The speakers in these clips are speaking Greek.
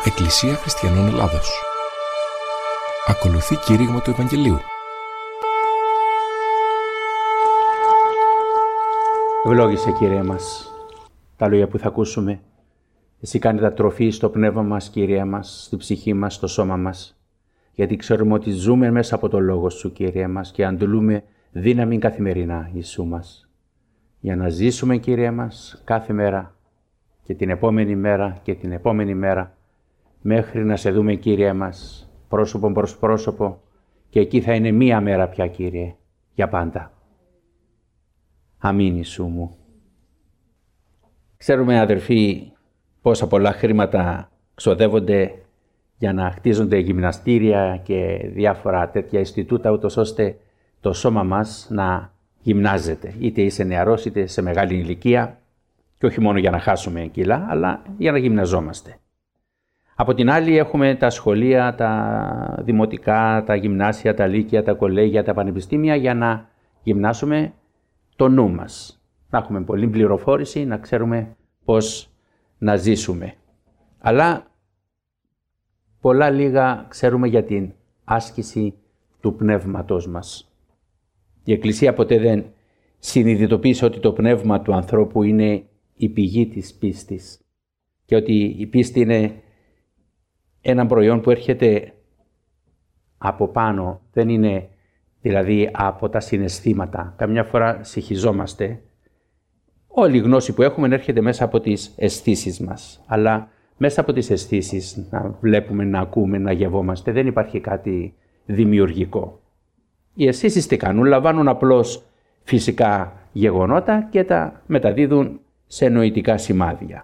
Εκκλησία Χριστιανών Ελλάδος. Ακολουθεί κήρυγμα του Ευαγγελίου. Ευλόγησε, Κύριε μας, τα λόγια που θα ακούσουμε. Εσύ κάνε τα τροφή στο πνεύμα μας, Κύριε μας, στη ψυχή μας, στο σώμα μας. Γιατί ξέρουμε ότι ζούμε μέσα από το Λόγο Σου, Κύριε μας, και αντλούμε δύναμη καθημερινά, Ιησού μας. Για να ζήσουμε, Κύριε μας, κάθε μέρα και την επόμενη μέρα και την επόμενη μέρα, μέχρι να σε δούμε, Κύριε μας, πρόσωπο προς πρόσωπο, και εκεί θα είναι μία μέρα πια, Κύριε, για πάντα. Αμήν, Ιησού μου. Ξέρουμε, αδερφοί, πόσα πολλά χρήματα ξοδεύονται για να χτίζονται γυμναστήρια και διάφορα τέτοια Ινστιτούτα, ούτως ώστε το σώμα μας να γυμνάζεται. Είτε είσαι νεαρός, είτε σε μεγάλη ηλικία, και όχι μόνο για να χάσουμε κιλά, αλλά για να γυμναζόμαστε. Από την άλλη έχουμε τα σχολεία, τα δημοτικά, τα γυμνάσια, τα λύκεια, τα κολέγια, τα πανεπιστήμια, για να γυμνάσουμε το νου μας. Να έχουμε πολλή πληροφόρηση, να ξέρουμε πώς να ζήσουμε. Αλλά πολλά λίγα ξέρουμε για την άσκηση του πνεύματός μας. Η Εκκλησία ποτέ δεν συνειδητοποίησε ότι το πνεύμα του ανθρώπου είναι η πηγή της πίστης και ότι η πίστη είναι ένα προϊόν που έρχεται από πάνω, δεν είναι δηλαδή από τα συναισθήματα. Καμιά φορά συγχυζόμαστε. Όλη η γνώση που έχουμε έρχεται μέσα από τις αισθήσεις μας. Αλλά μέσα από τις αισθήσεις να βλέπουμε, να ακούμε, να γευόμαστε, δεν υπάρχει κάτι δημιουργικό. Οι αισθήσεις τι κάνουν? Λαμβάνουν απλώς φυσικά γεγονότα και τα μεταδίδουν σε νοητικά σημάδια.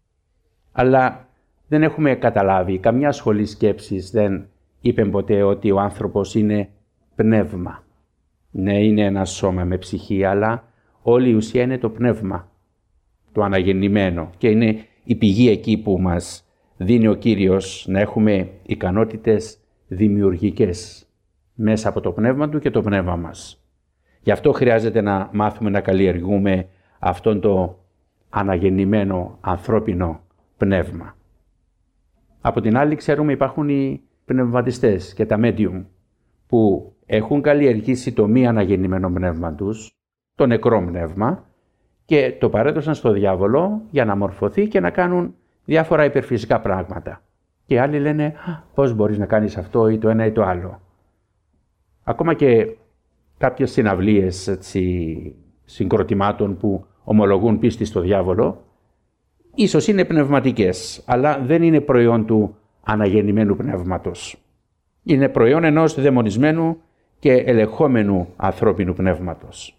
Αλλά δεν έχουμε καταλάβει, καμιά σχολή σκέψης δεν είπε ποτέ ότι ο άνθρωπος είναι πνεύμα. Ναι, είναι ένα σώμα με ψυχή, αλλά όλη η ουσία είναι το πνεύμα, το αναγεννημένο, και είναι η πηγή εκεί που μας δίνει ο Κύριος να έχουμε ικανότητες δημιουργικές μέσα από το πνεύμα Του και το πνεύμα μας. Γι' αυτό χρειάζεται να μάθουμε να καλλιεργούμε αυτόν το αναγεννημένο ανθρώπινο πνεύμα. Από την άλλη ξέρουμε υπάρχουν οι πνευματιστές και τα medium που έχουν καλλιεργήσει το μη αναγεννημένο πνεύμα τους, το νεκρό πνεύμα, και το παρέδωσαν στο διάβολο για να μορφωθεί και να κάνουν διάφορα υπερφυσικά πράγματα. Και άλλοι λένε πώς μπορείς να κάνεις αυτό ή το ένα ή το άλλο. Ακόμα και κάποιες συναυλίες συγκροτημάτων που ομολογούν πίστη στο διάβολο, ίσως είναι πνευματικές, αλλά δεν είναι προϊόν του αναγεννημένου πνεύματος. Είναι προϊόν ενός δαιμονισμένου και ελεγχόμενου ανθρώπινου πνεύματος.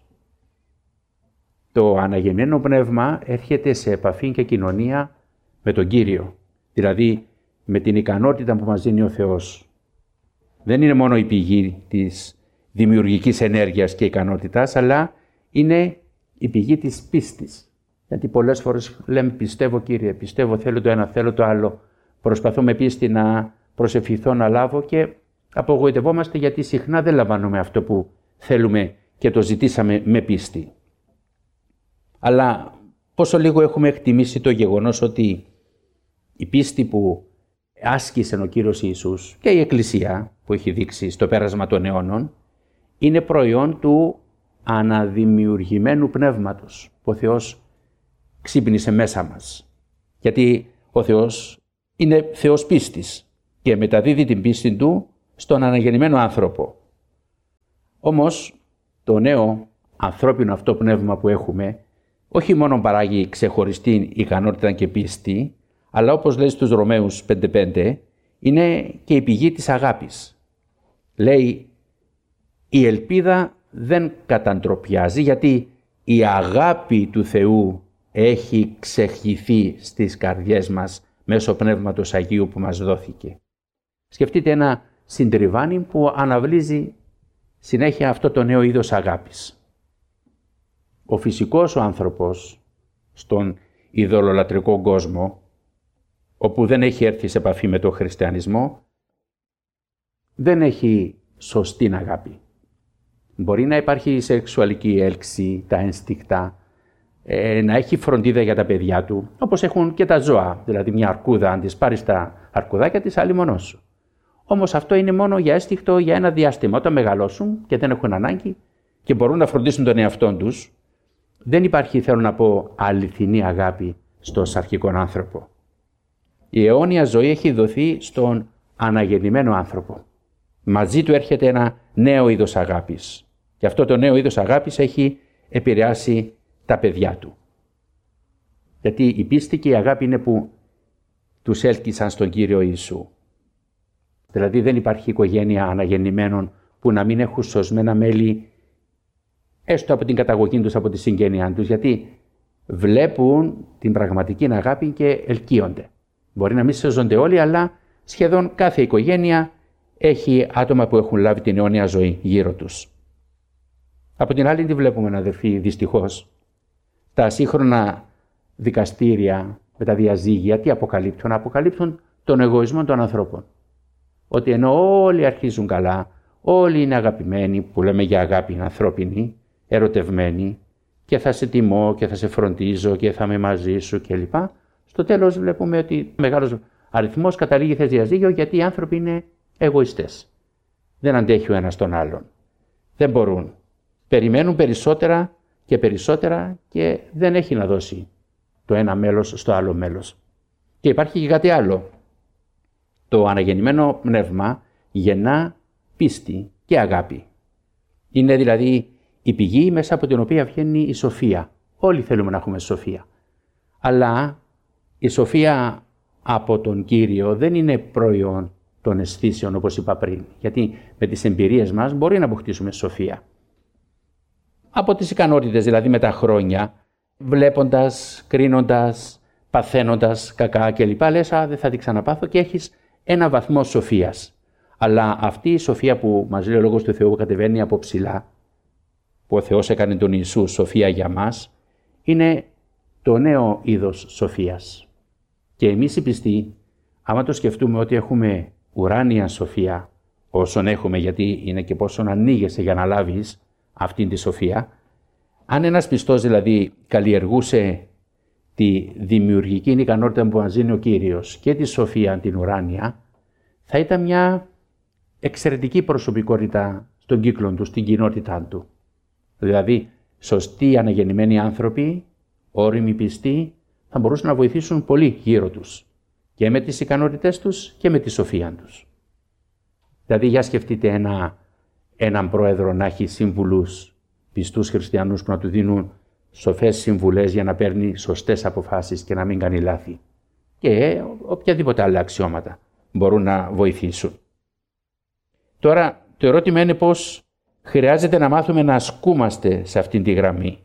Το αναγεννημένο πνεύμα έρχεται σε επαφή και κοινωνία με τον Κύριο, δηλαδή με την ικανότητα που μας δίνει ο Θεός. Δεν είναι μόνο η πηγή της δημιουργικής ενέργειας και ικανότητας, αλλά είναι η πηγή της πίστης. Γιατί πολλές φορές λέμε πιστεύω, Κύριε, πιστεύω, θέλω το ένα, θέλω το άλλο, προσπαθώ με πίστη να προσευχηθώ, να λάβω, και απογοητευόμαστε γιατί συχνά δεν λαμβάνουμε αυτό που θέλουμε και το ζητήσαμε με πίστη. Αλλά πόσο λίγο έχουμε εκτιμήσει το γεγονός ότι η πίστη που άσκησε ο Κύριος Ιησούς και η Εκκλησία που έχει δείξει στο πέρασμα των αιώνων είναι προϊόν του αναδημιουργημένου πνεύματος που ο Θεός ξύπνησε μέσα μας. Γιατί ο Θεός είναι Θεός πίστης και μεταδίδει την πίστη Του στον αναγεννημένο άνθρωπο. Όμως το νέο ανθρώπινο αυτό πνεύμα που έχουμε όχι μόνο παράγει ξεχωριστή ικανότητα και πίστη, αλλά όπως λέει στους Ρωμαίους 5:5, είναι και η πηγή της αγάπης. Λέει, η ελπίδα δεν καταντροπιάζει, γιατί η αγάπη του Θεού έχει ξεχυθεί στις καρδιές μας μέσω Πνεύματος Αγίου που μας δόθηκε. Σκεφτείτε ένα συντριβάνι που αναβλύζει συνέχεια αυτό το νέο είδος αγάπης. Ο φυσικός ο άνθρωπος στον ειδωλολατρικό κόσμο, όπου δεν έχει έρθει σε επαφή με τον χριστιανισμό, δεν έχει σωστή αγάπη. Μπορεί να υπάρχει η σεξουαλική έλξη, τα ένστικτα, να έχει φροντίδα για τα παιδιά του, όπως έχουν και τα ζώα. Δηλαδή μια αρκούδα, αν της πάρεις τα αρκουδάκια της, άλλη μόνος σου. Όμως αυτό είναι μόνο για αίσθηκτο για ένα διάστημα. Όταν μεγαλώσουν και δεν έχουν ανάγκη και μπορούν να φροντίσουν τον εαυτό τους, δεν υπάρχει, θέλω να πω, αληθινή αγάπη στον σαρκικό άνθρωπο. Η αιώνια ζωή έχει δοθεί στον αναγεννημένο άνθρωπο. Μαζί του έρχεται ένα νέο είδος αγάπης. Και αυτό το νέο είδος αγάπης έχει επηρεάσει τα παιδιά του. Γιατί η πίστη και η αγάπη είναι που τους έλκυσαν στον Κύριο Ιησού. Δηλαδή δεν υπάρχει οικογένεια αναγεννημένων που να μην έχουν σωσμένα μέλη έστω από την καταγωγή τους, από τη συγγένειά τους, γιατί βλέπουν την πραγματική αγάπη και ελκύονται. Μπορεί να μην σώζονται όλοι, αλλά σχεδόν κάθε οικογένεια έχει άτομα που έχουν λάβει την αιώνια ζωή γύρω τους. Από την άλλη, τι βλέπουμε, αδερφοί, δυστυχώς. Τα σύγχρονα δικαστήρια με τα διαζύγια τι αποκαλύπτουν? Αποκαλύπτουν τον εγωισμό των ανθρώπων. Ότι ενώ όλοι αρχίζουν καλά, όλοι είναι αγαπημένοι, που λέμε για αγάπη είναι ανθρώπινη, ερωτευμένοι, και θα σε τιμώ και θα σε φροντίζω και θα είμαι μαζί σου κλπ. Στο τέλος βλέπουμε ότι μεγάλος αριθμός καταλήγει σε διαζύγιο, γιατί οι άνθρωποι είναι εγωιστές. Δεν αντέχει ο ένας τον άλλον. Δεν μπορούν. Περιμένουν περισσότερα και περισσότερα και δεν έχει να δώσει το ένα μέλος στο άλλο μέλος. Και υπάρχει και κάτι άλλο. Το αναγεννημένο πνεύμα γεννά πίστη και αγάπη. Είναι δηλαδή η πηγή μέσα από την οποία βγαίνει η σοφία. Όλοι θέλουμε να έχουμε σοφία. Αλλά η σοφία από τον Κύριο δεν είναι προϊόν των αισθήσεων, όπως είπα πριν. Γιατί με τις εμπειρίες μας μπορεί να αποκτήσουμε σοφία. Από τις ικανότητες, δηλαδή με τα χρόνια, βλέποντας, κρίνοντας, παθαίνοντας κακά κλπ. Λες, δεν θα την ξαναπάθω, και έχεις ένα βαθμό σοφίας. Αλλά αυτή η σοφία που μας λέει ο Λόγος του Θεού, που κατεβαίνει από ψηλά, που ο Θεός έκανε τον Ιησού σοφία για μας, είναι το νέο είδος σοφίας. Και εμείς οι πιστοί, άμα το σκεφτούμε ότι έχουμε ουράνια σοφία, όσον έχουμε, γιατί είναι και πόσον ανοίγεσαι για να λάβεις αυτήν τη σοφία, αν ένας πιστός δηλαδή καλλιεργούσε τη δημιουργική ικανότητα που μας δίνει ο Κύριος και τη σοφία την ουράνια, θα ήταν μια εξαιρετική προσωπικότητα στον κύκλο του, στην κοινότητά του. Δηλαδή, σωστοί αναγεννημένοι άνθρωποι, όριμοι πιστοί, θα μπορούσαν να βοηθήσουν πολύ γύρω τους και με τις ικανότητές τους και με τη σοφία τους. Δηλαδή, για σκεφτείτε έναν πρόεδρο να έχει σύμβουλους πιστούς χριστιανούς που να του δίνουν σοφές συμβουλές για να παίρνει σωστές αποφάσεις και να μην κάνει λάθη. Και οποιαδήποτε άλλα αξιώματα μπορούν να βοηθήσουν. Τώρα, το ερώτημα είναι πώς χρειάζεται να μάθουμε να ασκούμαστε σε αυτήν τη γραμμή.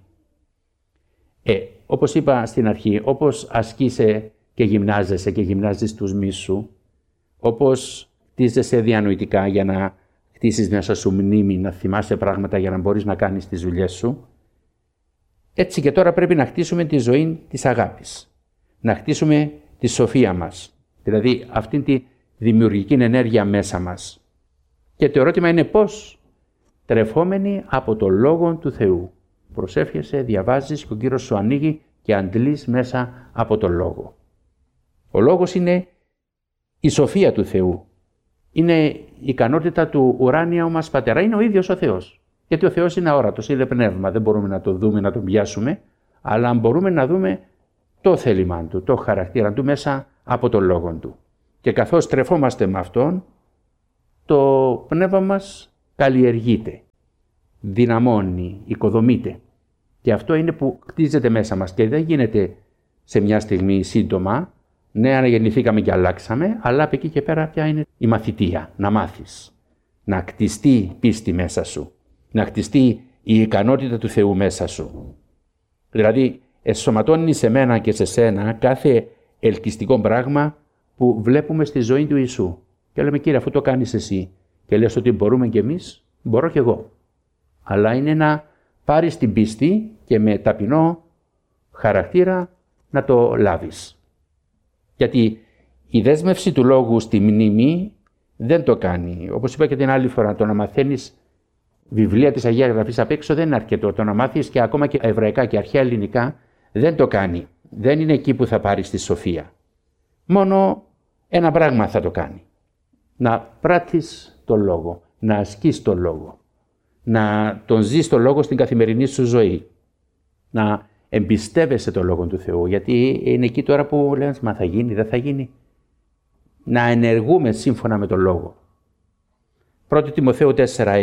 Όπως είπα στην αρχή, όπως ασκείσαι και γυμνάζεσαι και γυμνάζεις τους μυς σου, όπως χτίζεσαι διανοητικά για να χτίσεις μέσα σου μνήμη, να θυμάσαι πράγματα για να μπορείς να κάνεις τις δουλειές σου, έτσι και τώρα πρέπει να χτίσουμε τη ζωή της αγάπης. Να χτίσουμε τη σοφία μας, δηλαδή αυτήν τη δημιουργική ενέργεια μέσα μας. Και το ερώτημα είναι πώς? Τρεφόμενοι από το Λόγο του Θεού. Προσεύχεσαι, διαβάζεις και ο Κύριος σου ανοίγει και αντλείς μέσα από το Λόγο. Ο Λόγος είναι η σοφία του Θεού. Είναι η ικανότητα του ουράνιου μας Πατέρα. Είναι ο ίδιος ο Θεός. Γιατί ο Θεός είναι αόρατος, είναι πνεύμα. Δεν μπορούμε να το δούμε, να τον πιάσουμε, αλλά μπορούμε να δούμε το θέλημά του, το χαρακτήρα του μέσα από τον Λόγο του. Και καθώς τρεφόμαστε με αυτόν, το πνεύμα μας καλλιεργείται, δυναμώνει, οικοδομείται. Και αυτό είναι που χτίζεται μέσα μας και δεν γίνεται σε μια στιγμή σύντομα. Ναι, αναγεννηθήκαμε και αλλάξαμε, αλλά από εκεί και πέρα πια είναι η μαθητεία, να μάθεις, να κτιστεί πίστη μέσα σου, να κτιστεί η ικανότητα του Θεού μέσα σου. Δηλαδή, εσωματώνει σε μένα και σε σένα κάθε ελκυστικό πράγμα που βλέπουμε στη ζωή του Ιησού. Και λέμε, Κύριε, αφού το κάνεις εσύ και λες ότι μπορούμε κι εμείς, μπορώ κι εγώ. Αλλά είναι να πάρεις την πίστη και με ταπεινό χαρακτήρα να το λάβεις. Γιατί η δέσμευση του Λόγου στη μνήμη δεν το κάνει. Όπως είπα και την άλλη φορά, το να μαθαίνεις βιβλία της Αγίας Γραφής απ' έξω δεν είναι αρκετό. Το να μάθεις και ακόμα και εβραϊκά και αρχαία ελληνικά δεν το κάνει. Δεν είναι εκεί που θα πάρει τη σοφία. Μόνο ένα πράγμα θα το κάνει. Να πράττεις τον λόγο, να ασκείς τον λόγο, να τον ζεις τον λόγο στην καθημερινή σου ζωή, να εμπιστεύεσαι τον λόγο του Θεού, γιατί είναι εκεί τώρα που λένε μα θα γίνει, δεν θα γίνει. Να ενεργούμε σύμφωνα με τον λόγο. 1 Τιμοθέου 4:6.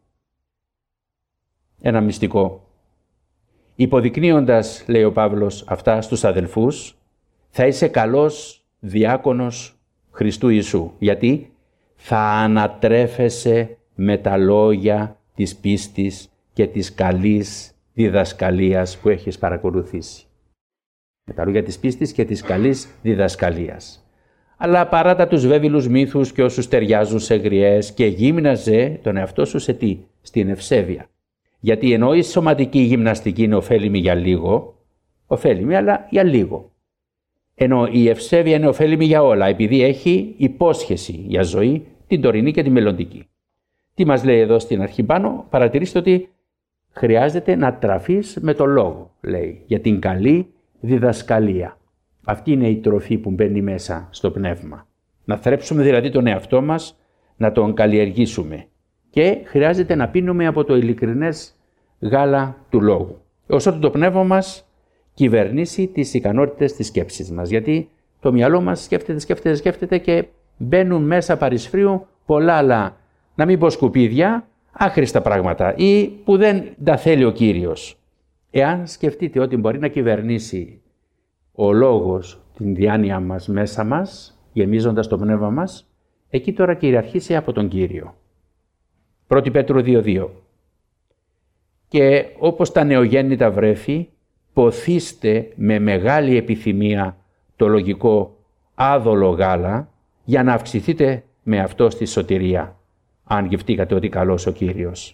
Ένα μυστικό. Υποδεικνύοντας, λέει ο Παύλος, αυτά στους αδελφούς, θα είσαι καλός διάκονος Χριστού Ιησού. Γιατί θα ανατρέφεσαι με τα λόγια της πίστης και της καλής διδασκαλίας που έχεις παρακολουθήσει. Με τα λόγια της πίστης και της καλής διδασκαλίας. Αλλά παράτα τους βέβηλους μύθους και όσους ταιριάζουν σε γριές και γύμναζε τον εαυτό σου σε τι? Στην ευσέβεια. Γιατί ενώ η σωματική γυμναστική είναι ωφέλιμη για λίγο, ωφέλιμη αλλά για λίγο. Ενώ η ευσέβεια είναι ωφέλιμη για όλα, επειδή έχει υπόσχεση για ζωή, την τωρινή και τη μελλοντική. Τι μας λέει εδώ στην αρχή πάνω? Παρατηρήστε ότι χρειάζεται να τραφείς με το λόγο, λέει, για την καλή διδασκαλία. Αυτή είναι η τροφή που μπαίνει μέσα στο πνεύμα. Να θρέψουμε δηλαδή τον εαυτό μας, να τον καλλιεργήσουμε. Και χρειάζεται να πίνουμε από το ειλικρινές γάλα του λόγου. Όσο το πνεύμα μας κυβερνήσει τις ικανότητες της σκέψης μας. Γιατί το μυαλό μας σκέφτεται και μπαίνουν μέσα παρισφρίου πολλά άλλα, να μην πω σκουπίδια, άχρηστα πράγματα ή που δεν τα θέλει ο Κύριος. Εάν σκεφτείτε ότι μπορεί να κυβερνήσει ο λόγος την διάνοια μας μέσα μας, γεμίζοντας το πνεύμα μας, εκεί τώρα κυριαρχήσει από τον Κύριο. 1 Πέτρου 2:2. Και όπως τα νεογέννητα βρέφη, ποθήστε με μεγάλη επιθυμία το λογικό άδολο γάλα για να αυξηθείτε με αυτό στη σωτηρία, αν γευτήκατε ότι καλός ο Κύριος.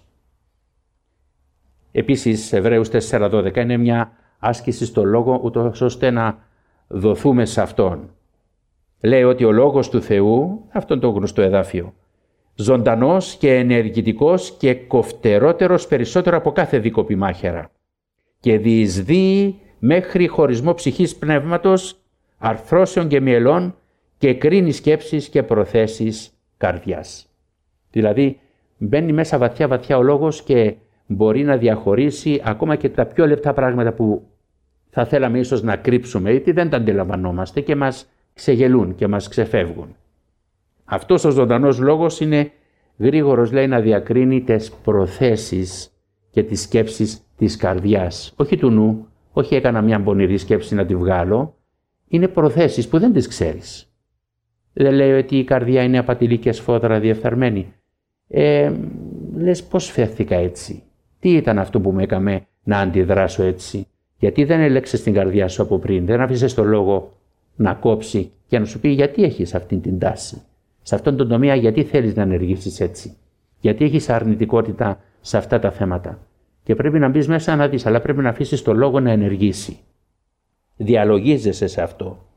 Επίσης, Εβραίους 4:12 είναι μια άσκηση στο λόγο, ούτως ώστε να δοθούμε σε Αυτόν. Λέει ότι ο λόγος του Θεού, αυτόν το γνωστό εδάφιο, ζωντανός και ενεργητικός και κοφτερότερος περισσότερο από κάθε δίκοπη μάχαιρα και διεισδύει μέχρι χωρισμό ψυχής πνεύματος, αρθρώσεων και μυελών και κρίνει σκέψεις και προθέσεις καρδιάς. Δηλαδή μπαίνει μέσα βαθιά ο λόγος και μπορεί να διαχωρίσει ακόμα και τα πιο λεπτά πράγματα που θα θέλαμε ίσως να κρύψουμε, γιατί δεν τα αντιλαμβανόμαστε και μας ξεγελούν και μας ξεφεύγουν. Αυτός ο ζωντανός λόγος είναι γρήγορος, λέει, να διακρίνει τις προθέσεις και τις σκέψεις της καρδιάς. Όχι του νου, όχι έκανα μια πονηρή σκέψη να τη βγάλω. Είναι προθέσεις που δεν τις ξέρεις. Δεν λέει ότι η καρδιά είναι απατηλή και σφόδρα διεφθαρμένη. Λες πώς φέρθηκα έτσι. Τι ήταν αυτό που με έκαμε να αντιδράσω έτσι. Γιατί δεν έλεξες την καρδιά σου από πριν. Δεν άφησες το λόγο να κόψει και να σου πει γιατί έχεις αυτή την τάση. Σε αυτόν τον τομέα γιατί θέλεις να ενεργήσεις έτσι. Γιατί έχεις αρνητικότητα σε αυτά τα θέματα. Και πρέπει να μπεις μέσα να δεις, αλλά πρέπει να αφήσεις το λόγο να ενεργήσει. Διαλογίζεσαι σε αυτό.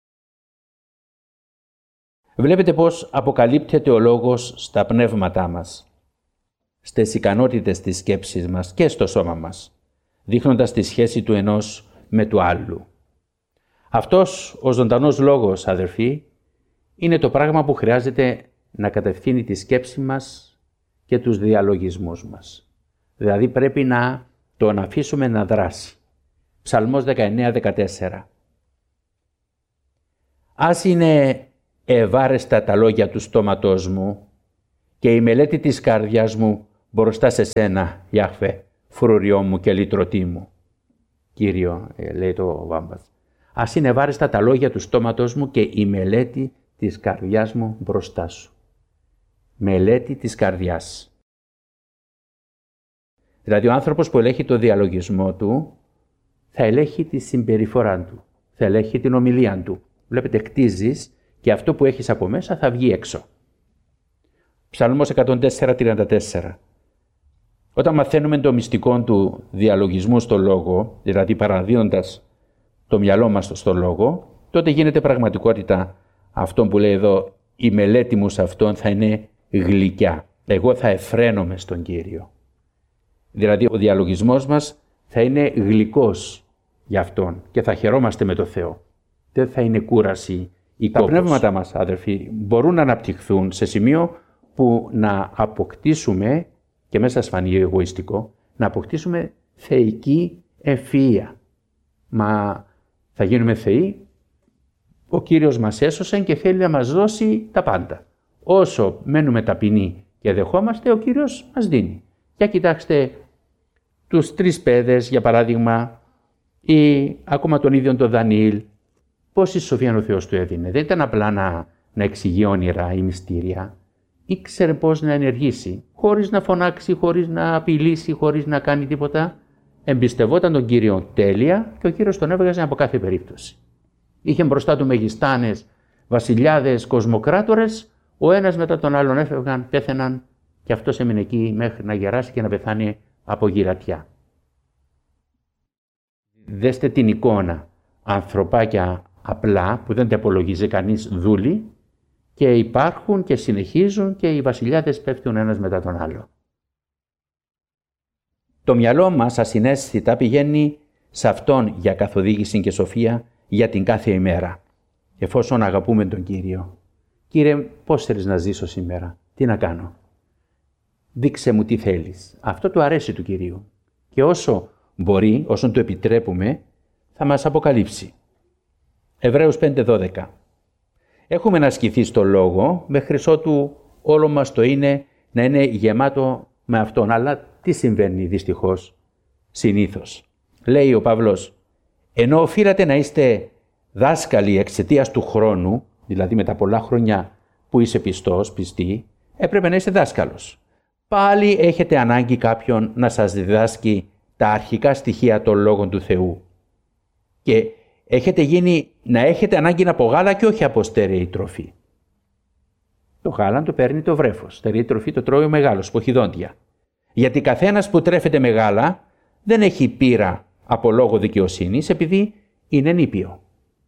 Βλέπετε πώς αποκαλύπτεται ο λόγος στα πνεύματά μας, στις ικανότητες της σκέψης μας και στο σώμα μας, δείχνοντας τη σχέση του ενός με του άλλου. Αυτός ο ζωντανός λόγος, αδερφοί, είναι το πράγμα που χρειάζεται να κατευθύνει τη σκέψη μας και τους διαλογισμούς μας. Δηλαδή πρέπει να τον αφήσουμε να δράσει. Ψαλμός 19-14. Ας είναι ευάρεστα τα λόγια του στόματός μου και η μελέτη της καρδιάς μου μπροστά σε σένα, Ιάχβε, φρούριό μου και λυτρωτή μου. Κύριο, λέει το Βάμπας. Ας είναι ευάρεστα τα λόγια του στόματός μου και η μελέτη της καρδιάς μου μπροστά σου. Μελέτη της καρδιάς. Δηλαδή ο άνθρωπος που ελέγχει το διαλογισμό του θα ελέγχει τη συμπεριφορά του, θα ελέγχει την ομιλία του. Βλέπετε, κτίζεις και αυτό που έχεις από μέσα θα βγει έξω. Ψαλμός 104-34. Όταν μαθαίνουμε το μυστικό του διαλογισμού στο λόγο, δηλαδή παραδίδοντας το μυαλό μας στο λόγο, τότε γίνεται πραγματικότητα αυτό που λέει εδώ, η μελέτη μου σε αυτόν θα είναι γλυκιά. Εγώ θα εφραίνομαι στον Κύριο. Δηλαδή ο διαλογισμός μας θα είναι γλυκός για Αυτόν και θα χαιρόμαστε με το Θεό. Δεν θα είναι κούραση ή κόπος. Τα πνεύματα μας, αδερφοί, μπορούν να αναπτυχθούν σε σημείο που να αποκτήσουμε, και μέσα σας φανεί εγωιστικό, να αποκτήσουμε θεϊκή ευφυΐα. Μα θα γίνουμε θεοί, ο Κύριος μας έσωσε και θέλει να μας δώσει τα πάντα. Όσο μένουμε ταπεινοί και δεχόμαστε, ο Κύριος μας δίνει. Για κοιτάξτε τους 3 παιδες, για παράδειγμα, ή ακόμα τον ίδιο τον Δανιήλ. Πόση σοφία ο Θεός του έδινε. Δεν ήταν απλά να εξηγεί όνειρα ή μυστήρια. Ήξερε πώς να ενεργήσει, χωρίς να φωνάξει, χωρίς να απειλήσει, χωρίς να κάνει τίποτα. Εμπιστευόταν τον Κύριο τέλεια και ο Κύριος τον έβγαζε από κάθε περίπτωση. Είχε μπροστά του μεγιστάνες, βασιλιάδες, κοσμοκράτορες, ο ένας μετά τον άλλον έφευγαν, πέθαιναν και αυτός έμεινε εκεί μέχρι να γεράσει και να πεθάνει από γυρατιά. Δέστε την εικόνα, ανθρωπάκια απλά που δεν τα απολογίζει κανείς δούλοι και υπάρχουν και συνεχίζουν και οι βασιλιάδες πέφτουν ένας μετά τον άλλο. Το μυαλό μας ασυναίσθητα πηγαίνει σε Αυτόν για καθοδήγηση και σοφία για την κάθε ημέρα. Εφόσον αγαπούμε τον Κύριο. Κύριε, πώς θέλεις να ζήσω σήμερα, τι να κάνω. Δείξε μου τι θέλεις. Αυτό του αρέσει του Κυρίου. Και όσο μπορεί, όσον του επιτρέπουμε, θα μας αποκαλύψει. Εβραίους 5:12. Έχουμε να ασκηθεί στο λόγο, μέχρι ότου όλο μας το είναι να είναι γεμάτο με Αυτόν. Αλλά τι συμβαίνει δυστυχώς, συνήθως. Λέει ο Παύλος, ενώ οφείλατε να είστε δάσκαλοι εξαιτίας του χρόνου, δηλαδή με τα πολλά χρόνια που είσαι πιστός, πιστή, έπρεπε να είστε δάσκαλος. Πάλι έχετε ανάγκη κάποιον να σας διδάσκει τα αρχικά στοιχεία των λόγων του Θεού. Και έχετε γίνει να έχετε ανάγκη από γάλα και όχι από στερεή τροφή. Το γάλα το παίρνει το βρέφος, στερεή τροφή το τρώει ο μεγάλος, ποχιδόντια. Γιατί καθένας που τρέφεται με γάλα δεν έχει πείρα από λόγο δικαιοσύνης επειδή είναι νήπιο.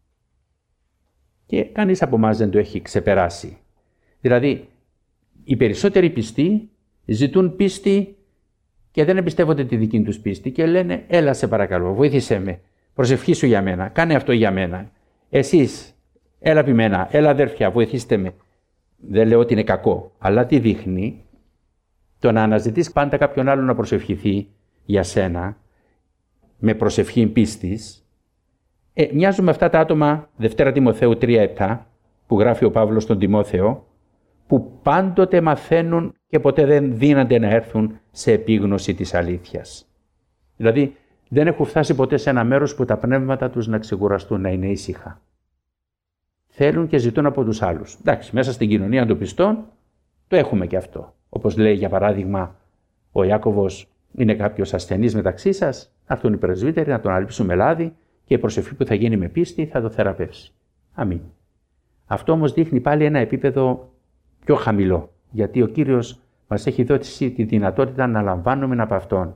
Και κανείς από εμάς δεν το έχει ξεπεράσει. Δηλαδή, οι περισσότεροι πιστοί ζητούν πίστη και δεν εμπιστεύονται τη δική τους πίστη και λένε έλα σε παρακαλώ, βοήθησέ με, προσευχήσου για μένα, κάνε αυτό για μένα. Εσείς, έλα επί μένα, έλα αδέρφια, βοηθήστε με. Δεν λέω ότι είναι κακό, αλλά τι δείχνει το να αναζητείς πάντα κάποιον άλλο να προσευχηθεί για σένα με προσευχή πίστης. Μοιάζουν με αυτά τα άτομα, Δευτέρα Τιμοθέου 3:7, που γράφει ο Παύλος στον Τιμόθεο, που πάντοτε μαθαίνουν και ποτέ δεν δύνανται να έρθουν σε επίγνωση της αλήθειας. Δηλαδή, δεν έχουν φτάσει ποτέ σε ένα μέρος που τα πνεύματα τους να ξεκουραστούν, να είναι ήσυχα. Θέλουν και ζητούν από τους άλλους. Εντάξει, μέσα στην κοινωνία των πιστών το έχουμε και αυτό. Όπως λέει για παράδειγμα ο Ιάκωβος, είναι κάποιος ασθενής μεταξύ σας, να έρθουν οι πρεσβύτεροι να τον αλείψουν με λάδι και η προσευχή που θα γίνει με πίστη θα το θεραπεύσει. Αμήν. Αυτό όμως δείχνει πάλι ένα επίπεδο πιο χαμηλό, γιατί ο Κύριος μας έχει δώσει τη δυνατότητα να λαμβάνουμε από Αυτόν.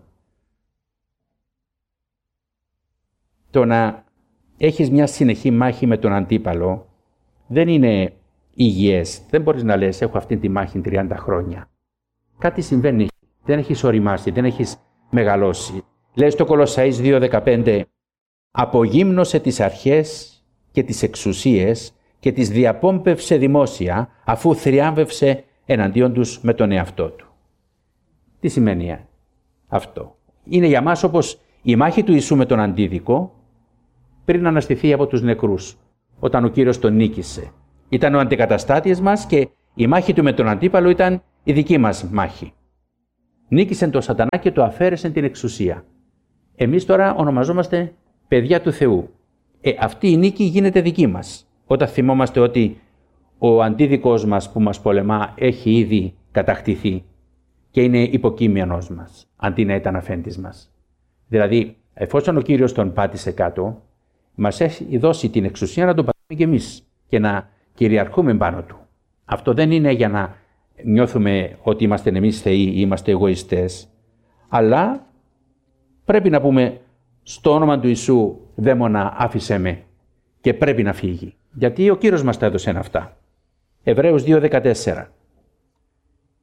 Το να έχεις μια συνεχή μάχη με τον αντίπαλο δεν είναι υγιές. Δεν μπορείς να λες έχω αυτή τη μάχη 30 χρόνια. Κάτι συμβαίνει, δεν έχεις οριμάσει, δεν έχεις μεγαλώσει. Λέει στο Κολοσσαείς 2:15 «Απογύμνωσε τις αρχές και τις εξουσίες και τις διαπόμπευσε δημόσια, αφού θριάμβευσε εναντίον τους με τον εαυτό του». Τι σημαίνει αυτό? Είναι για μας όπως η μάχη του Ιησού με τον αντίδικο πριν αναστηθεί από τους νεκρούς, όταν ο Κύριος τον νίκησε. Ήταν ο αντικαταστάτης μας και η μάχη του με τον αντίπαλο ήταν η δική μας μάχη. Νίκησε τον σατανά και του αφαίρεσε την εξουσία. Εμείς τώρα ονομαζόμαστε παιδιά του Θεού. Αυτή η νίκη γίνεται δική μας. Όταν θυμόμαστε ότι ο αντίδικος μας που μας πολεμά έχει ήδη κατακτηθεί και είναι υποκείμενος μας, αντί να ήταν αφέντης μας. Δηλαδή, εφόσον ο Κύριος τον πάτησε κάτω, μας έχει δώσει την εξουσία να τον πατήσουμε κι εμείς και να κυριαρχούμε πάνω του. Αυτό δεν είναι για να νιώθουμε ότι είμαστε εμείς θεοί ή είμαστε εγωιστές, αλλά πρέπει να πούμε στο όνομα του Ιησού δαίμονα άφησέ με και πρέπει να φύγει. Γιατί ο Κύριος μας τα έδωσε αυτά. Εβραίους 2:14.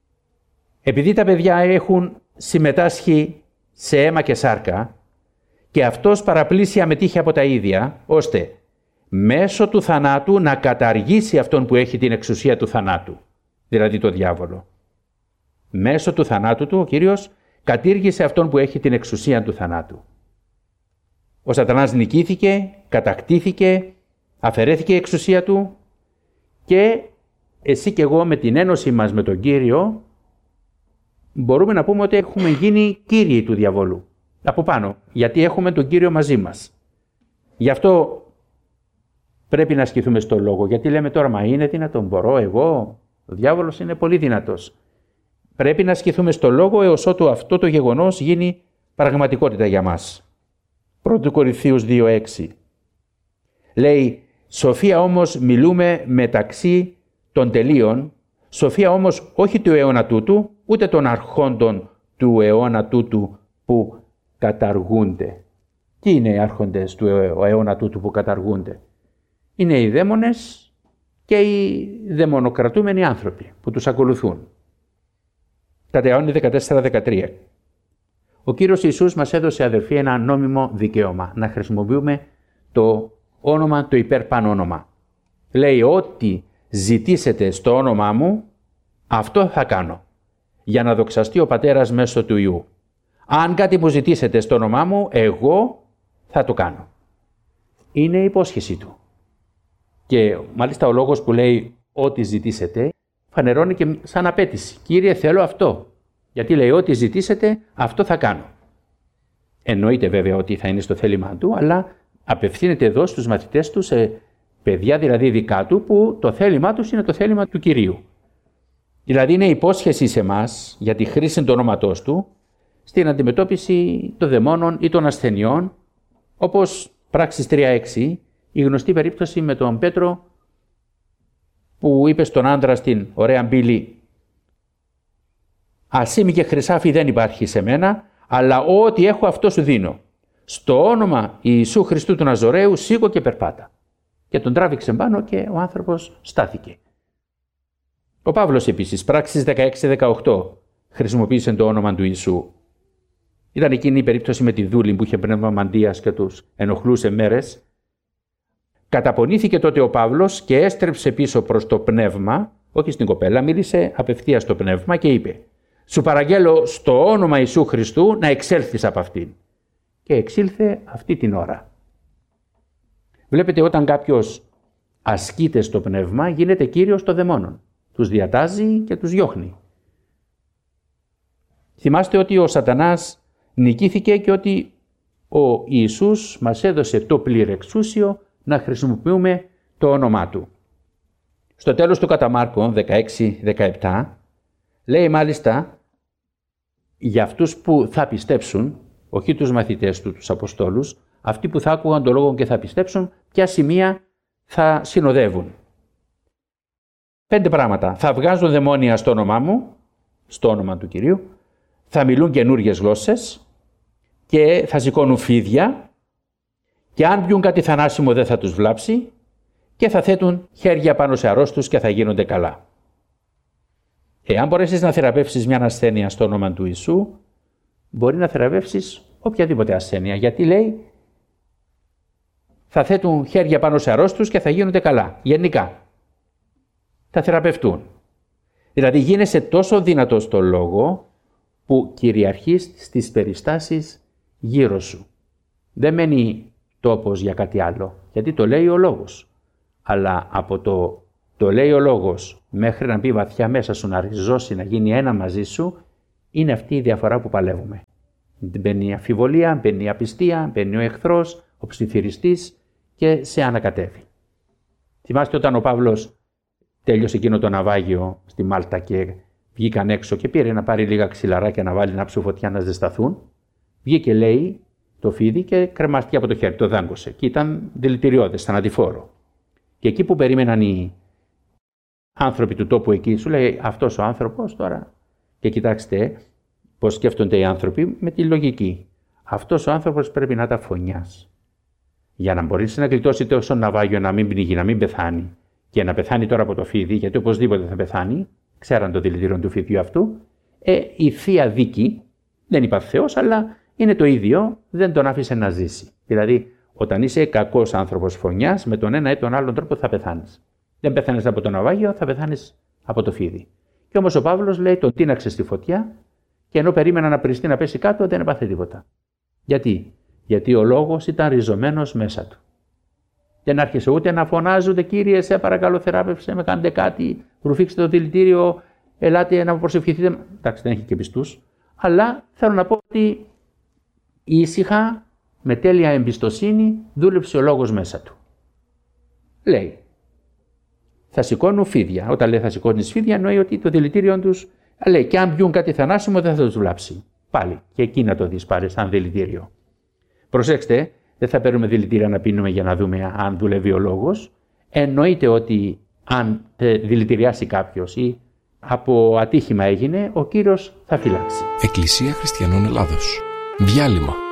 Επειδή τα παιδιά έχουν συμμετάσχει σε αίμα και σάρκα και αυτός παραπλήσια μετήχε από τα ίδια, ώστε μέσω του θανάτου να καταργήσει αυτόν που έχει την εξουσία του θανάτου, δηλαδή το διάβολο. Μέσω του θανάτου του ο Κύριος κατήργησε αυτόν που έχει την εξουσία του θανάτου. Ο Σατανάς νικήθηκε, κατακτήθηκε, αφαιρέθηκε η εξουσία του και εσύ και εγώ με την ένωση μας με τον Κύριο μπορούμε να πούμε ότι έχουμε γίνει κύριοι του διαβόλου. Από πάνω, γιατί έχουμε τον Κύριο μαζί μας. Γι' αυτό πρέπει να ασκηθούμε στο λόγο, γιατί λέμε τώρα μα είναι δυνατόν, μπορώ εγώ, ο διάβολος είναι πολύ δυνατός. Πρέπει να ασκηθούμε στο λόγο έως ότου αυτό το γεγονός γίνει πραγματικότητα για μας. 1 Κορινθίους 2:6 λέει «Σοφία όμως μιλούμε μεταξύ των τελείων, σοφία όμως όχι του αιώνα τούτου, ούτε των αρχόντων του αιώνα τούτου που καταργούνται». Τι είναι οι άρχοντες του αιώνα τούτου που καταργούνται? Είναι οι δαίμονες και οι δαιμονοκρατούμενοι άνθρωποι που τους ακολουθούν. Κατά Ιωάννη 14-13. Ο Κύριος Ιησούς μας έδωσε, αδερφοί, ένα νόμιμο δικαίωμα να χρησιμοποιούμε το όνομα, το υπερπάνω όνομα. Λέει ό,τι ζητήσετε στο όνομά μου, αυτό θα κάνω, για να δοξαστεί ο Πατέρας μέσω του Υιού. Αν κάτι που ζητήσετε στο όνομά μου, εγώ θα το κάνω. Είναι η υπόσχεση του. Και μάλιστα ο λόγος που λέει ό,τι ζητήσετε, φανερώνει και σαν απέτηση. Κύριε, θέλω αυτό. Γιατί λέει ό,τι ζητήσετε, αυτό θα κάνω. Εννοείται βέβαια ότι θα είναι στο θέλημά του, αλλά απευθύνεται εδώ στους μαθητές του, σε παιδιά δηλαδή δικά του, που το θέλημά τους είναι το θέλημα του Κυρίου. Δηλαδή είναι υπόσχεση σε εμάς για τη χρήση του ονόματός του στην αντιμετώπιση των δαιμόνων ή των ασθενειών, όπως πράξεις 3:6, η γνωστή περίπτωση με τον Πέτρο που είπε στον άντρα στην ωραία μπύλη «Ασίμι και χρυσάφι δεν υπάρχει σε μένα, αλλά ό,τι έχω αυτό σου δίνω. Στο όνομα Ιησού Χριστού του Ναζωραίου σήκω και περπάτα». Και τον τράβηξε πάνω και ο άνθρωπος στάθηκε. Ο Παύλος επίσης, πράξεις 16-18, χρησιμοποίησε το όνομα του Ιησού. Ήταν εκείνη η περίπτωση με τη δούλη που είχε πνεύμα μαντείας και τους ενοχλούσε μέρες. Καταπονήθηκε τότε ο Παύλος και έστρεψε πίσω προς το πνεύμα, όχι στην κοπέλα, μίλησε απευθείας στο πνεύμα και είπε «Σου παραγγέλω στο όνομα Ιησού Χριστού να εξέλθεις από αυτήν». Και εξήλθε αυτή την ώρα. Βλέπετε, όταν κάποιος ασκείται στο πνεύμα, γίνεται κύριος των δαιμόνων. Τους διατάζει και τους διώχνει. Θυμάστε ότι ο Σατανάς νικήθηκε και ότι ο Ιησούς μας έδωσε το πληρεξούσιο να χρησιμοποιούμε το όνομά του. Στο τέλος του κατά Μάρκο 16-17 λέει μάλιστα για αυτούς που θα πιστέψουν, όχι τους μαθητές του, τους Αποστόλους, αυτοί που θα άκουγαν το λόγο και θα πιστέψουν, ποια σημεία θα συνοδεύουν. 5 πράγματα. Θα βγάζουν δαιμόνια στο όνομά μου, στο όνομα του Κυρίου, θα μιλούν καινούργιες γλώσσες και θα σηκώνουν φίδια και αν πιούν κάτι θανάσιμο δεν θα τους βλάψει και θα θέτουν χέρια πάνω σε αρρώστους και θα γίνονται καλά. Εάν μπορέσεις να θεραπεύσεις μια ασθένεια στο όνομα του Ιησού, μπορεί να θεραπεύσεις οποιαδήποτε ασθένεια, γιατί λέει θα θέτουν χέρια πάνω σε αρρώστους και θα γίνονται καλά, γενικά. Θα θεραπευτούν. Δηλαδή γίνεσαι τόσο δυνατός στο λόγο που κυριαρχείς στις περιστάσεις γύρω σου. Δεν μένει τόπος για κάτι άλλο, γιατί το λέει ο λόγος. Αλλά από το λέει ο λόγος μέχρι να μπει βαθιά μέσα σου, να ριζώσει, να γίνει ένα μαζί σου, είναι αυτή η διαφορά που παλεύουμε. Μπαίνει η αμφιβολία, μπαίνει η απιστία, μπαίνει ο εχθρός, ο ψιθυριστής και σε ανακατεύει. Θυμάστε όταν ο Παύλος τέλειωσε εκείνο το ναυάγιο στη Μάλτα και βγήκαν έξω και πήρε να πάρει λίγα ξυλαράκια να βάλει να ψου φωτιά να ζεσταθούν. Βγήκε, λέει, το φίδι και κρεμάστηκε από το χέρι, το δάγκωσε. Και ήταν δηλητηριώδες, θανατηφόρο. Και εκεί που περίμεναν οι άνθρωποι του τόπου εκεί, σου λέει αυτός ο άνθρωπος τώρα. Και κοιτάξτε πώς σκέφτονται οι άνθρωποι με τη λογική. Αυτός ο άνθρωπος πρέπει να ήταν φωνιάς. Για να μπορέσει να γλιτώσει τόσο ναυάγιο, να μην πνίγει, να μην πεθάνει και να πεθάνει τώρα από το φίδι, γιατί οπωσδήποτε θα πεθάνει, ξέραν το δηλητήριο του φιδιού αυτού, η θεία δίκη, δεν είπα Θεός, αλλά είναι το ίδιο, δεν τον άφησε να ζήσει. Δηλαδή, όταν είσαι κακός άνθρωπος φωνιάς, με τον ένα ή τον άλλον τρόπο θα πεθάνεις. Δεν πεθάνεις από το ναυάγιο, θα πεθάνεις από το φίδι. Και όμως ο Παύλος λέει: τον τίναξε στη φωτιά και ενώ περίμενα να πριστεί να πέσει κάτω, δεν έπαθε τίποτα. Γιατί? Γιατί ο λόγος ήταν ριζωμένος μέσα του. Δεν άρχισε ούτε να φωνάζει, ούτε Κύριε, σε παρακαλώ, θεράπευσε με, κάντε κάτι, ρουφήξτε το δηλητήριο, ελάτε να μου προσευχηθείτε. Εντάξει, δεν έχει και πιστούς. Αλλά θέλω να πω ότι ήσυχα, με τέλεια εμπιστοσύνη, δούλεψε ο λόγος μέσα του. Λέει, θα σηκώνουν φίδια. Όταν λέει θα σηκώνει φίδια, εννοεί ότι το δηλητήριο τους, λέει, και αν πιούν κάτι θανάσιμο, δεν θα τους βλάψει. Πάλι. Και εκεί να το δεις πάρε σαν δηλητήριο. Προσέξτε, δεν θα παίρνουμε δηλητήρια να πίνουμε για να δούμε αν δουλεύει ο λόγος. Εννοείται ότι αν δηλητηριάσει κάποιος ή από ατύχημα έγινε, ο Κύριος θα φυλάξει. Εκκλησία Χριστιανών Ελλάδος. Διάλειμμα.